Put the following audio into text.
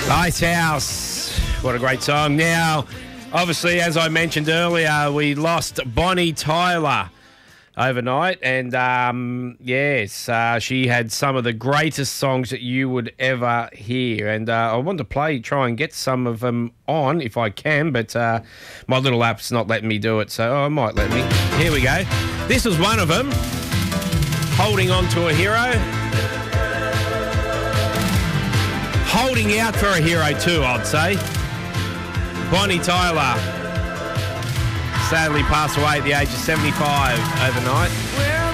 Icehouse. What a great song. Now, obviously, as I mentioned earlier, we lost Bonnie Tyler overnight. And, yes, she had some of the greatest songs that you would ever hear. And I want to try and get some of them on if I can, but my little app's not letting me do it, so I might let me. Here we go. This was one of them. Holding On to a Hero. Holding Out for a Hero too, I'd say. Bonnie Tyler sadly passed away at the age of 75 overnight.